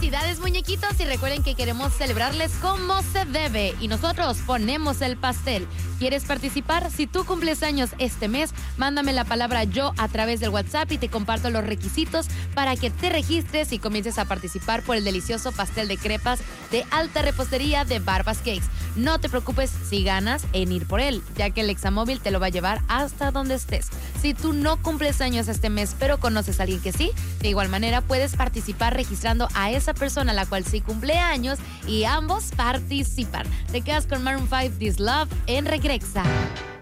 Felicidades, muñequitos, y recuerden que queremos celebrarles como se debe y nosotros ponemos el pastel. ¿Quieres participar? Si tú cumples años este mes, mándame la palabra yo a través del WhatsApp y te comparto los requisitos para que te registres y comiences a participar por el delicioso pastel de crepas de alta repostería de Barbas Cakes. No te preocupes si ganas en ir por él, ya que el Examóvil te lo va a llevar hasta donde estés. Si tú no cumples años este mes, pero conoces a alguien que sí, de igual manera puedes participar registrando a esa persona la cual sí cumple años y ambos participan. Te quedas con Maroon 5 This Love en Regresa.